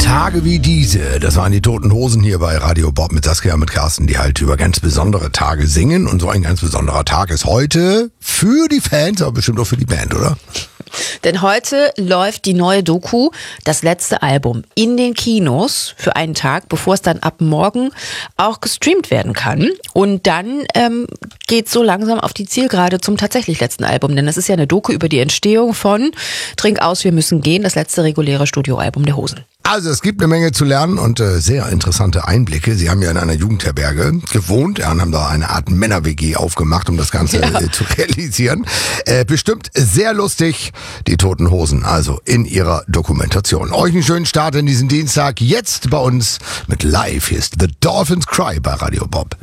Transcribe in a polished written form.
Tage wie diese, das waren die Toten Hosen hier bei Radio Bob mit Saskia und mit Carsten, die halt über ganz besondere Tage singen. Und so ein ganz besonderer Tag ist heute für die Fans, aber bestimmt auch für die Band, oder? Denn heute läuft die neue Doku, das letzte Album, in den Kinos für einen Tag, bevor es dann ab morgen auch gestreamt werden kann. Und dann geht so langsam auf die Zielgerade zum tatsächlich letzten Album. Denn es ist ja eine Doku über die Entstehung von Trink aus, wir müssen gehen, das letzte reguläre Studioalbum der Hosen. Also es gibt eine Menge zu lernen und sehr interessante Einblicke. Sie haben ja in einer Jugendherberge gewohnt und haben da eine Art Männer-WG aufgemacht, um das Ganze zu realisieren. Bestimmt sehr lustig, die Toten Hosen, also in ihrer Dokumentation. Euch einen schönen Start in diesen Dienstag. Jetzt bei uns mit Live. Hier ist The Dolphins Cry bei Radio Bob.